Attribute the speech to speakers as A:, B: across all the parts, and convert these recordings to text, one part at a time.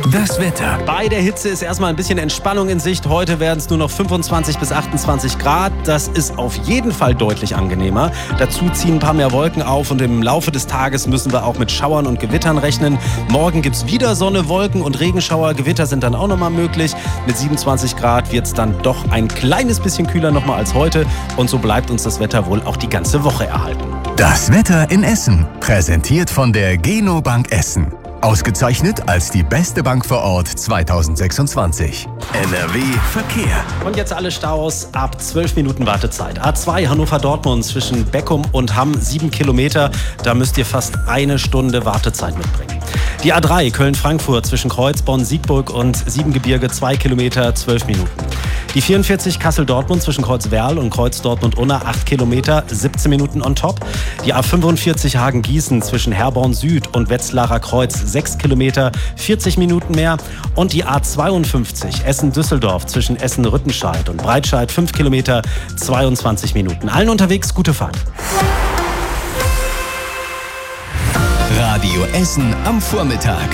A: Das Wetter.
B: Bei der Hitze ist erstmal ein bisschen Entspannung in Sicht. Heute werden es nur noch 25 bis 28 Grad. Das ist auf jeden Fall deutlich angenehmer. Dazu ziehen ein paar mehr Wolken auf und im Laufe des Tages müssen wir auch mit Schauern und Gewittern rechnen. Morgen gibt es wieder Sonne, Wolken und Regenschauer. Gewitter sind dann auch nochmal möglich. Mit 27 Grad wird es dann doch ein kleines bisschen kühler nochmal als heute. Und so bleibt uns das Wetter wohl auch die ganze Woche erhalten.
A: Das Wetter in Essen. Präsentiert von der Geno Bank Essen. Ausgezeichnet als die beste Bank vor Ort 2026. NRW Verkehr.
B: Und jetzt alle Staus ab 12 Minuten Wartezeit. A2 Hannover-Dortmund zwischen Beckum und Hamm 7 Kilometer. Da müsst ihr fast eine Stunde Wartezeit mitbringen. Die A3 Köln-Frankfurt zwischen Kreuzbonn, Siegburg und Siebengebirge 2 Kilometer 12 Minuten. Die 44 Kassel-Dortmund zwischen Kreuzwerl und Kreuz-Dortmund-Unna 8 Kilometer 17 Minuten on top. Die A45 Hagen-Gießen zwischen Herborn Süd und Wetzlarer Kreuz 6 Kilometer 40 Minuten mehr. Und die A52 Essen-Düsseldorf zwischen Essen-Rüttenscheid und Breitscheid 5 Kilometer 22 Minuten. Allen unterwegs gute Fahrt.
A: Radio Essen am Vormittag.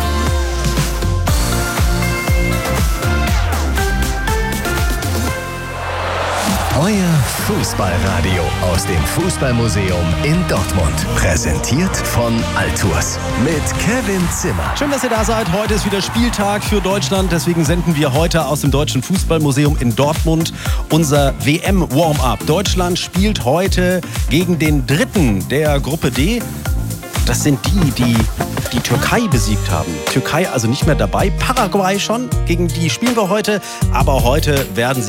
A: Euer Fußballradio aus dem Fußballmuseum in Dortmund. Präsentiert von Altours mit Kevin Zimmer.
B: Schön, dass ihr da seid. Heute ist wieder Spieltag für Deutschland. Deswegen senden wir heute aus dem Deutschen Fußballmuseum in Dortmund unser WM-Warm-Up. Deutschland spielt heute gegen den Dritten der Gruppe D. Das sind die Türkei besiegt haben. Türkei also nicht mehr dabei. Paraguay schon. Gegen die spielen wir heute. Aber heute werden sie